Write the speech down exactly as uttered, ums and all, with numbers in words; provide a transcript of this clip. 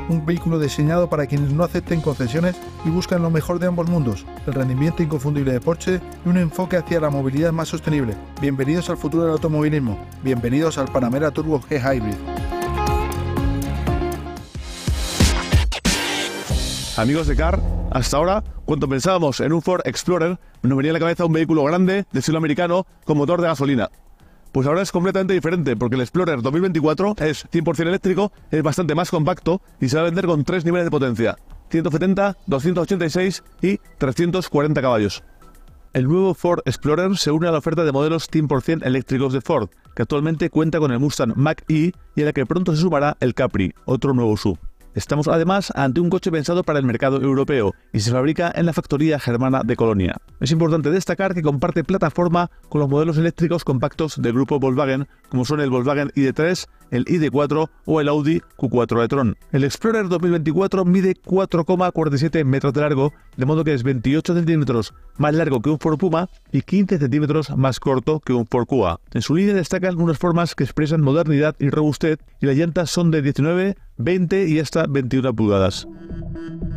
un vehículo diseñado para quienes no acepten concesiones y buscan lo mejor de ambos mundos, el rendimiento inconfundible de Porsche y un enfoque hacia la movilidad más sostenible. Bienvenidos al futuro del automovilismo, bienvenidos al Panamera Turbo G Hybrid. Amigos de Car, hasta ahora, cuando pensábamos en un Ford Explorer, nos venía a la cabeza un vehículo grande, de estilo americano, con motor de gasolina. Pues ahora es completamente diferente, porque el Explorer dos mil veinticuatro es cien por ciento eléctrico, es bastante más compacto y se va a vender con tres niveles de potencia: ciento setenta, doscientos ochenta y seis y trescientos cuarenta caballos. El nuevo Ford Explorer se une a la oferta de modelos cien por ciento eléctricos de Ford, que actualmente cuenta con el Mustang Mach-E y a la que pronto se sumará el Capri, otro nuevo S U V. Estamos además ante un coche pensado para el mercado europeo y se fabrica en la factoría germana de Colonia. Es importante destacar que comparte plataforma con los modelos eléctricos compactos del grupo Volkswagen, como son el Volkswagen I D tres, el I D cuatro o el Audi Q cuatro e-tron. El Explorer dos mil veinticuatro mide cuatro coma cuarenta y siete metros de largo, de modo que es veintiocho centímetros más largo que un Ford Puma y quince centímetros más corto que un Ford Kuga. En su línea destacan unas formas que expresan modernidad y robustez, y las llantas son de diecinueve, veinte y hasta veintiuna pulgadas.